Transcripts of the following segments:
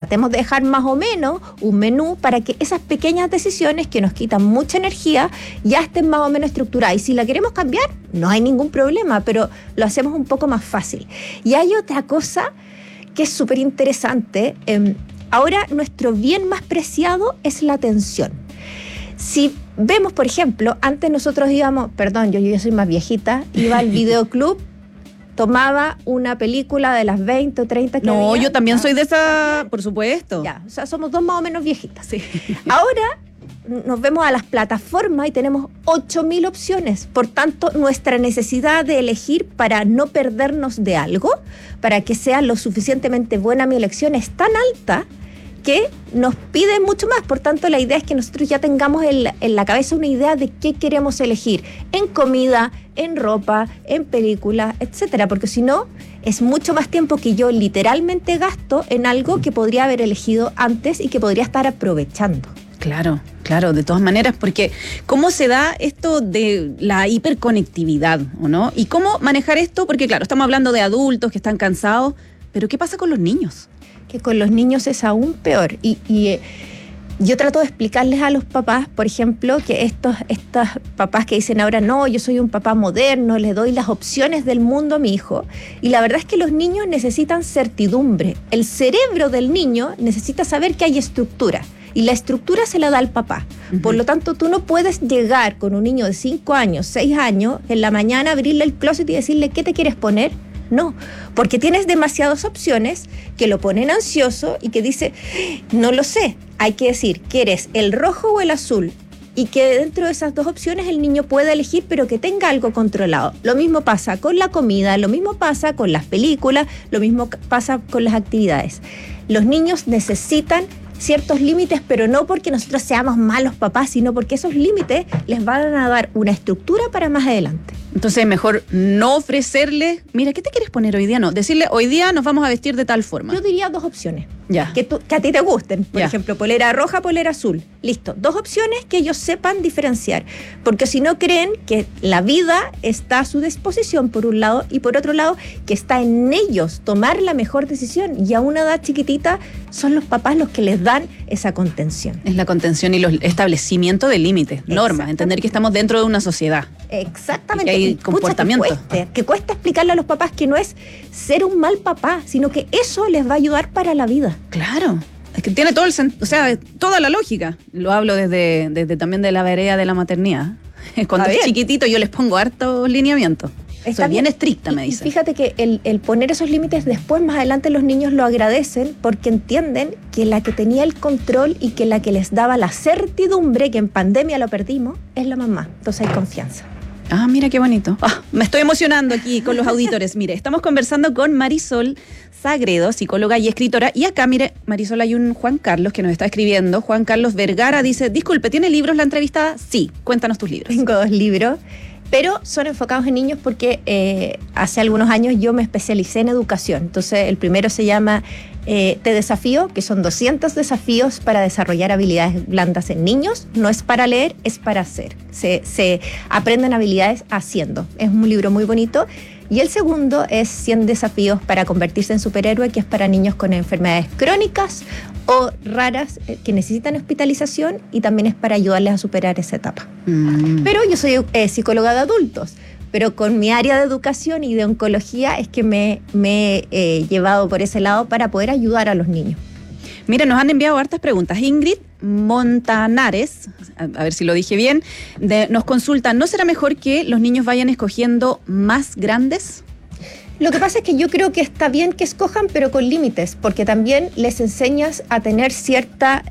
tratemos de dejar más o menos un menú para que esas pequeñas decisiones que nos quitan mucha energía ya estén más o menos estructuradas. Y si la queremos cambiar, no hay ningún problema, pero lo hacemos un poco más fácil. Y hay otra cosa que es súper interesante. Ahora nuestro bien más preciado es la atención. Si vemos, por ejemplo, antes nosotros íbamos, perdón, yo soy más viejita, iba al videoclub, tomaba una película de las 20 o 30 que No, había. yo también soy de esa, por supuesto. Ya, o sea, somos dos más o menos viejitas. Sí. Ahora nos vemos a las plataformas y tenemos 8.000 opciones. Por tanto, nuestra necesidad de elegir para no perdernos de algo, para que sea lo suficientemente buena mi elección, es tan alta que nos pide mucho más. Por tanto, la idea es que nosotros ya tengamos en la cabeza una idea de qué queremos elegir en comida, en ropa, en películas, etcétera, porque si no, es mucho más tiempo que yo literalmente gasto en algo que podría haber elegido antes y que podría estar aprovechando. Claro, de todas maneras, porque ¿cómo se da esto de la hiperconectividad, o no? ¿Y cómo manejar esto? Porque claro, estamos hablando de adultos que están cansados, pero ¿qué pasa con los niños? Que con los niños es aún peor. Y yo trato de explicarles a los papás, por ejemplo, que estos papás que dicen ahora, no, yo soy un papá moderno, le doy las opciones del mundo a mi hijo. Y la verdad es que los niños necesitan certidumbre. El cerebro del niño necesita saber que hay estructura. Y la estructura se la da al papá. Uh-huh. Por lo tanto, tú no puedes llegar con un niño de 5 años, 6 años, en la mañana abrirle el closet y decirle, ¿qué te quieres poner? No, porque tienes demasiadas opciones que lo ponen ansioso y que dice, no lo sé. Hay que decir, ¿quieres el rojo o el azul? Y que dentro de esas dos opciones el niño pueda elegir, pero que tenga algo controlado. Lo mismo pasa con la comida, lo mismo pasa con las películas, lo mismo pasa con las actividades. Los niños necesitan ciertos límites, pero no porque nosotros seamos malos papás, sino porque esos límites les van a dar una estructura para más adelante. Entonces, mejor no ofrecerle, mira, ¿qué te quieres poner hoy día? No, decirle, hoy día nos vamos a vestir de tal forma. Yo diría 2 opciones. Ya. Que a ti te gusten. Por ejemplo, polera roja, polera azul. Listo. 2 opciones que ellos sepan diferenciar. Porque si no creen que la vida está a su disposición, por un lado, y por otro lado, que está en ellos tomar la mejor decisión. Y a una edad chiquitita son los papás los que les dan esa contención. Es la contención y el establecimiento de límites, normas, entender que estamos dentro de una sociedad. Exactamente. Y que hay comportamiento. Que cuesta explicarle a los papás que no es ser un mal papá, sino que eso les va a ayudar para la vida. Claro. Es que tiene todo el o sea, toda la lógica. Lo hablo desde también de la vereda de la maternidad. Cuando es chiquitito yo les pongo hartos lineamientos. Soy bien estricta, me dicen. Y fíjate que el poner esos límites después, más adelante, los niños lo agradecen porque entienden que la que tenía el control y que la que les daba la certidumbre, que en pandemia lo perdimos, es la mamá. Entonces hay confianza. Ah, mira qué bonito. Me estoy emocionando aquí con los auditores. Mire, estamos conversando con Marisol Sagredo, psicóloga y escritora. Y acá, mire, Marisol, hay un Juan Carlos que nos está escribiendo. Juan Carlos Vergara dice, disculpe, ¿tiene libros la entrevistada? Sí, cuéntanos tus libros. Tengo 2 libros, pero son enfocados en niños porque hace algunos años yo me especialicé en educación. Entonces, el primero se llama Te Desafío, que son 200 desafíos para desarrollar habilidades blandas en niños. No es para leer, es para hacer. Se aprenden habilidades haciendo. Es un libro muy bonito. Y el segundo es 100 desafíos para convertirse en superhéroe, que es para niños con enfermedades crónicas o raras que necesitan hospitalización, y también es para ayudarles a superar esa etapa. Pero yo soy psicóloga de adultos, pero con mi área de educación y de oncología es que me he llevado por ese lado para poder ayudar a los niños. Mira, nos han enviado hartas preguntas. Ingrid Montanares, a ver si lo dije bien, nos consulta, ¿no será mejor que los niños vayan escogiendo más grandes? Lo que pasa es que yo creo que está bien que escojan, pero con límites, porque también les enseñas a tener cierta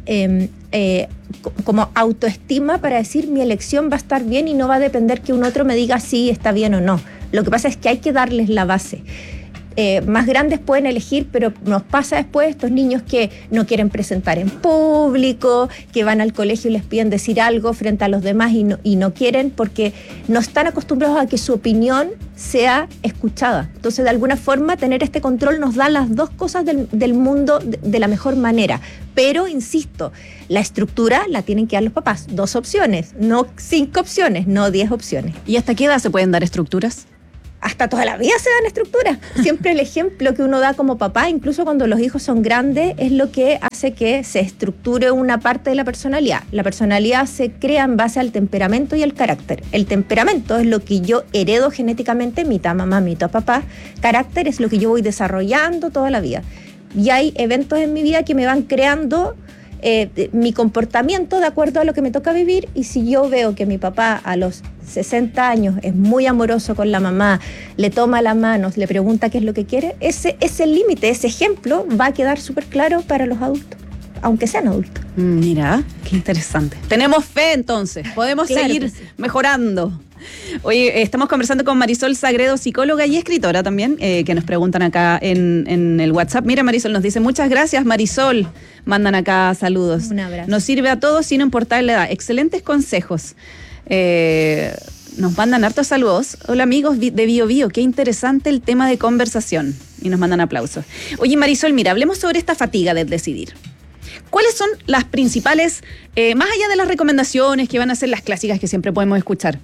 como autoestima para decir mi elección va a estar bien y no va a depender que un otro me diga si está bien o no. Lo que pasa es que hay que darles la base. Más grandes pueden elegir, pero nos pasa después estos niños que no quieren presentar en público, que van al colegio y les piden decir algo frente a los demás y no quieren porque no están acostumbrados a que su opinión sea escuchada. Entonces, de alguna forma, tener este control nos da las dos cosas del mundo de la mejor manera. Pero, insisto, la estructura la tienen que dar los papás. 2 opciones, no 5 opciones, no 10 opciones. ¿Y hasta qué edad se pueden dar estructuras? hasta toda la vida se dan estructuras. Siempre el ejemplo que uno da como papá, incluso cuando los hijos son grandes, es lo que hace que se estructure una parte de la personalidad. La personalidad se crea en base al temperamento y al carácter. El temperamento es lo que yo heredo genéticamente, mitad mamá, mitad papá. Carácter es lo que yo voy desarrollando toda la vida. Y hay eventos en mi vida que me van creando mi comportamiento de acuerdo a lo que me toca vivir, y si yo veo que mi papá a los 60 años es muy amoroso con la mamá, le toma las manos, le pregunta qué es lo que quiere, ese límite, ese ejemplo va a quedar súper claro para los adultos, aunque sean adultos. Mira, qué interesante. Tenemos fe entonces, podemos seguir mejorando. Oye, estamos conversando con Marisol Sagredo, psicóloga y escritora también, que nos preguntan acá en el WhatsApp. Mira, Marisol nos dice, muchas gracias, Marisol. Mandan acá saludos. Un abrazo. Nos sirve a todos sin importar la edad. Excelentes consejos. Nos mandan hartos saludos. Hola, amigos de Bio Bio, qué interesante el tema de conversación. Y nos mandan aplausos. Oye, Marisol, mira, hablemos sobre esta fatiga del decidir. ¿Cuáles son las principales, más allá de las recomendaciones que van a ser las clásicas que siempre podemos escuchar?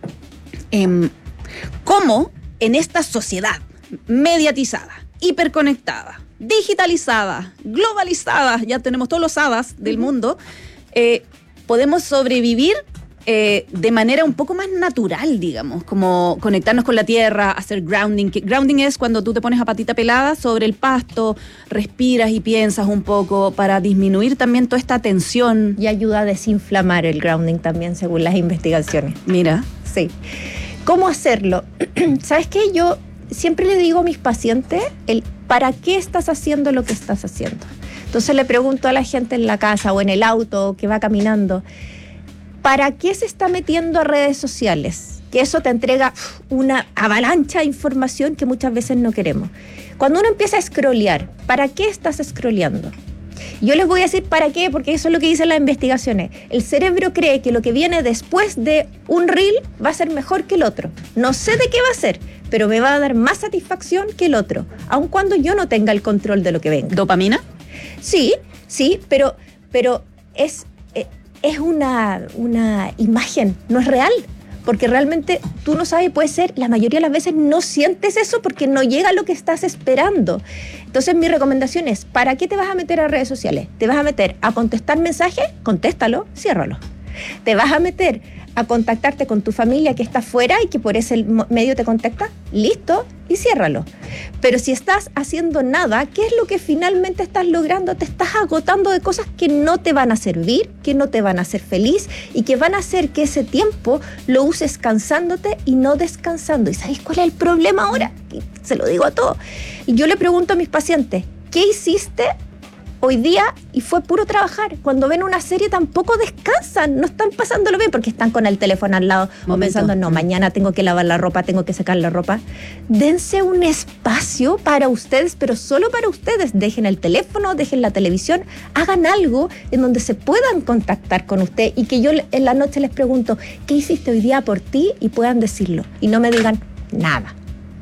¿Cómo en esta sociedad mediatizada, hiperconectada, digitalizada, globalizada, ya tenemos todos los hadas del mundo, podemos sobrevivir de manera un poco más natural, digamos, como conectarnos con la tierra, hacer grounding? Grounding es cuando tú te pones a patita pelada sobre el pasto, respiras y piensas un poco para disminuir también toda esta tensión. Y ayuda a desinflamar el grounding también, según las investigaciones. Mira. Sí. ¿Cómo hacerlo? ¿Sabes qué? Yo siempre le digo a mis pacientes ¿para qué estás haciendo lo que estás haciendo? Entonces le pregunto a la gente en la casa o en el auto que va caminando, ¿para qué se está metiendo a redes sociales? Que eso te entrega una avalancha de información que muchas veces no queremos. Cuando uno empieza a scrollear, ¿para qué estás scrolleando? Yo les voy a decir para qué, porque eso es lo que dicen las investigaciones. El cerebro cree que lo que viene después de un reel va a ser mejor que el otro. No sé de qué va a ser, pero me va a dar más satisfacción que el otro, aun cuando yo no tenga el control de lo que venga. ¿Dopamina? Sí, pero es una imagen, no es real. Porque realmente tú no sabes, puede ser, la mayoría de las veces no sientes eso porque no llega a lo que estás esperando. Entonces mi recomendación es, ¿para qué te vas a meter a redes sociales? ¿Te vas a meter a contestar mensajes? Contéstalo, ciérralo. ¿Te vas a meter a contactarte con tu familia que está fuera y que por ese medio te contacta? Listo, y ciérralo. Pero si estás haciendo nada, ¿qué es lo que finalmente estás logrando? Te estás agotando de cosas que no te van a servir, que no te van a hacer feliz y que van a hacer que ese tiempo lo uses cansándote y no descansando. ¿Y sabéis cuál es el problema ahora? Se lo digo a todos. Y yo le pregunto a mis pacientes, ¿qué hiciste hoy día? Y fue puro trabajar. Cuando ven una serie tampoco descansan, no están pasándolo bien porque están con el teléfono al lado o pensando, no, mañana tengo que lavar la ropa, tengo que sacar la ropa. Dense un espacio para ustedes, pero solo para ustedes. Dejen el teléfono, dejen la televisión, hagan algo en donde se puedan contactar con usted y que yo en la noche les pregunto, ¿qué hiciste hoy día por ti? Y puedan decirlo y no me digan nada.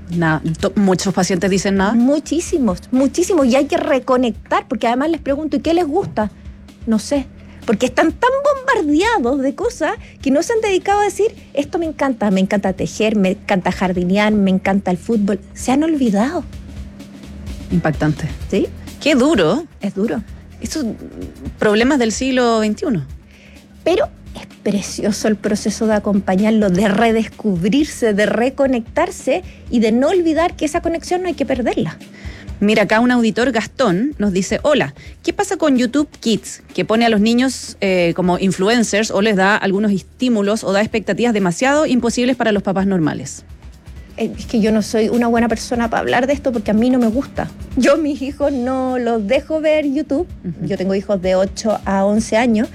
Muchos pacientes dicen nada. Muchísimos. Y hay que reconectar, porque además les pregunto, ¿y qué les gusta? No sé, porque están tan bombardeados de cosas que no se han dedicado a decir, esto me encanta tejer, me encanta jardinear, me encanta el fútbol. Se han olvidado. Impactante. ¿Sí? Qué duro. Es duro. Esos problemas del siglo XXI. Pero es precioso el proceso de acompañarlo, de redescubrirse, de reconectarse y de no olvidar que esa conexión no hay que perderla. Mira, acá un auditor, Gastón, nos dice, hola, ¿qué pasa con YouTube Kids? Que pone a los niños como influencers o les da algunos estímulos o da expectativas demasiado imposibles para los papás normales. Es que yo no soy una buena persona para hablar de esto porque a mí no me gusta. Yo mis hijos no los dejo ver YouTube. Uh-huh. Yo tengo hijos de 8 a 11 años.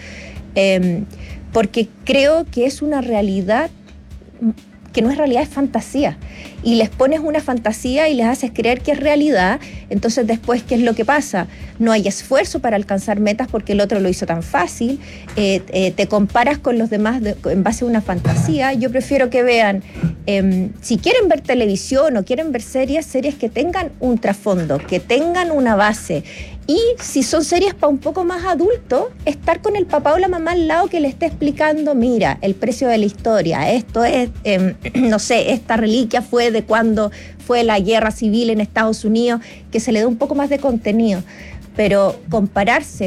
Porque creo que es una realidad que no es realidad, es fantasía. Y les pones una fantasía y les haces creer que es realidad. Entonces después, ¿qué es lo que pasa? No hay esfuerzo para alcanzar metas porque el otro lo hizo tan fácil. Te comparas con los demás en base a una fantasía. Yo prefiero que vean, si quieren ver televisión o quieren ver series que tengan un trasfondo, que tengan una base, Y si son series para un poco más adultos, estar con el papá o la mamá al lado que le esté explicando, mira, el precio de la historia, esto es, no sé, esta reliquia fue de cuando fue la guerra civil en Estados Unidos, que se le dé un poco más de contenido. Pero compararse